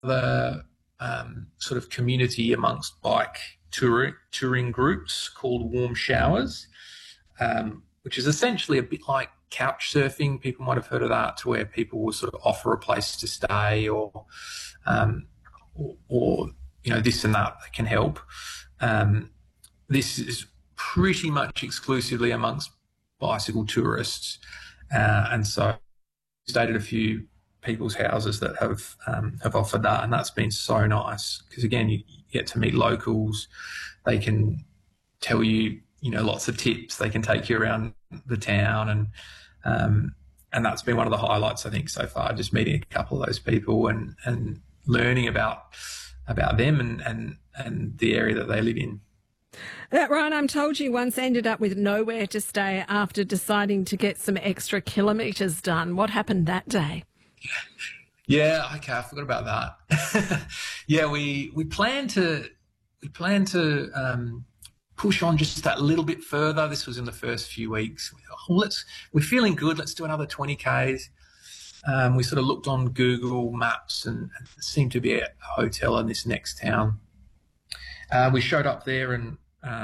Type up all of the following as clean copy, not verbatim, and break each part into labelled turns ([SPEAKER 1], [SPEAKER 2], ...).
[SPEAKER 1] sort of community amongst bike touring groups called Warm Showers, which is essentially a bit like couch surfing. People might have heard of that, to where people will sort of offer a place to stay or this and that can help. This is pretty much exclusively amongst bicycle tourists, and so stayed at a few people's houses that have offered that, and that's been so nice because, again, you get to meet locals. They can tell you, lots of tips. They can take you around the town, and that's been one of the highlights, I think, so far. Just meeting a couple of those people and learning about them and the area that they live in.
[SPEAKER 2] Ryan, I'm told you once ended up with nowhere to stay after deciding to get some extra kilometres done. What happened that day?
[SPEAKER 1] Yeah, okay, I forgot about that. Yeah, we plan to push on just that little bit further. This was in the first few weeks. We're feeling good. Let's do another 20 Ks. We sort of looked on Google Maps and there seemed to be a hotel in this next town. We showed up there and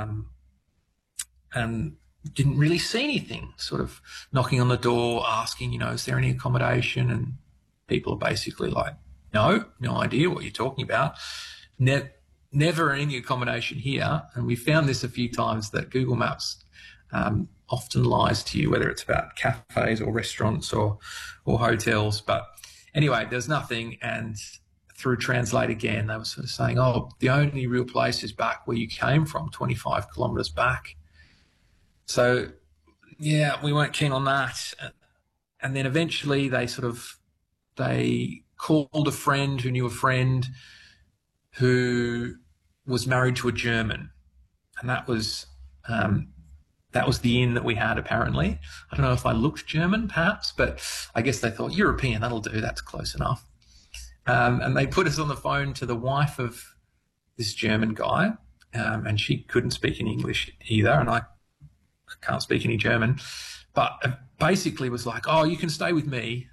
[SPEAKER 1] didn't really see anything. Sort of knocking on the door, asking, is there any accommodation? And people are basically like, no idea what you're talking about. Never any accommodation here. And we found this a few times, that Google Maps often lies to you, whether it's about cafes or restaurants or hotels. But anyway, there's nothing. And through Translate again, they were sort of saying, the only real place is back where you came from, 25 kilometres back. So, yeah, we weren't keen on that. And then eventually they called a friend who knew a friend who was married to a German. And that was the inn that we had, apparently. I don't know if I looked German, perhaps, but I guess they thought, European, that'll do, that's close enough. And they put us on the phone to the wife of this German guy, and she couldn't speak any English either, and I can't speak any German, but basically was like, you can stay with me,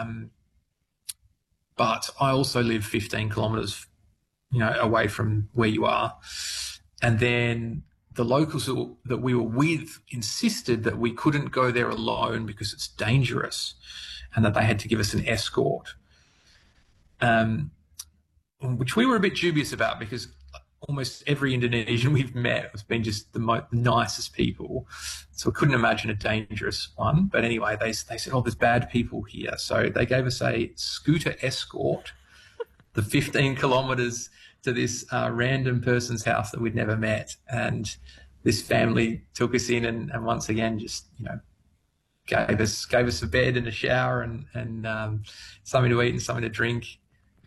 [SPEAKER 1] but I also live 15 kilometres, away from where you are. And then the locals that we were with insisted that we couldn't go there alone because it's dangerous, and that they had to give us an escort. Which we were a bit dubious about, because almost every Indonesian we've met has been just the nicest people. So we couldn't imagine a dangerous one. But anyway, they said, there's bad people here. So they gave us a scooter escort, the 15 kilometres to this random person's house that we'd never met. And this family took us in and once again just, gave us a bed and a shower and something to eat and something to drink.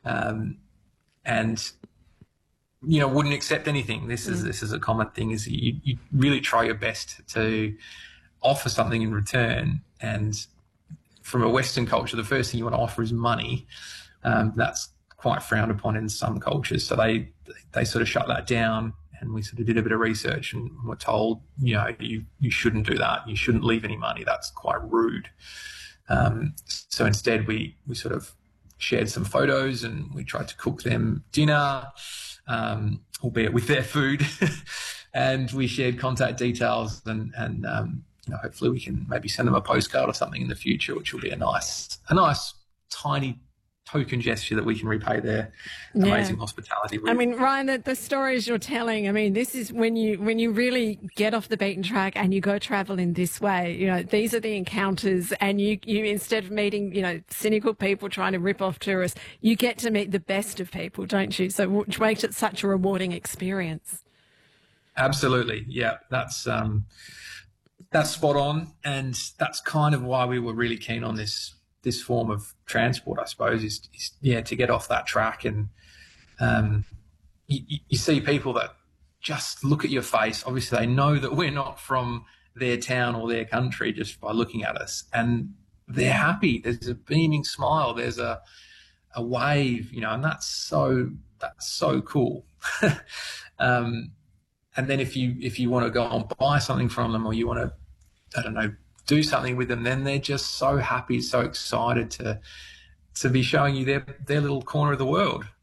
[SPEAKER 1] And wouldn't accept anything. This is a common thing, is you really try your best to offer something in return. And from a Western culture, the first thing you want to offer is money. That's quite frowned upon in some cultures. So they sort of shut that down, and we sort of did a bit of research and were told, you shouldn't do that. You shouldn't leave any money. That's quite rude. So instead we sort of shared some photos and we tried to cook them dinner, albeit with their food, and we shared contact details and hopefully we can maybe send them a postcard or something in the future, which will be a nice tiny token gesture that we can repay their amazing hospitality with.
[SPEAKER 2] I mean, Ryan, the stories you're telling, I mean, this is when you really get off the beaten track and you go travel in this way. These are the encounters, and you instead of meeting, cynical people trying to rip off tourists, you get to meet the best of people, don't you? So which makes it such a rewarding experience.
[SPEAKER 1] Absolutely. Yeah, that's spot on. And that's kind of why we were really keen on this form of transport, I suppose, is to get off that track. And you see people that just look at your face. Obviously, they know that we're not from their town or their country just by looking at us, and they're happy. There's a beaming smile. There's a wave, and that's so cool. And then if you want to go and buy something from them, or you want to, do something with them, then they're just so happy, so excited to be showing you their little corner of the world.